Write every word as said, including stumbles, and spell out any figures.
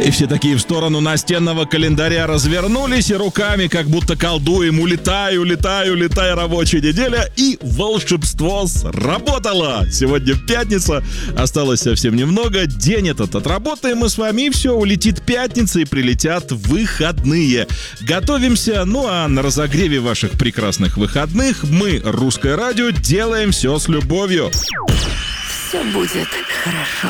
И все такие в сторону настенного календаря развернулись и руками, как будто колдуем, улетай, улетай, улетай, рабочая неделя. И волшебство сработало. Сегодня пятница, осталось совсем немного. День этот отработаем мы с вами, и все, улетит пятница и прилетят выходные. Готовимся, ну а на разогреве ваших прекрасных выходных мы, Русское радио, делаем все с любовью. Все будет хорошо.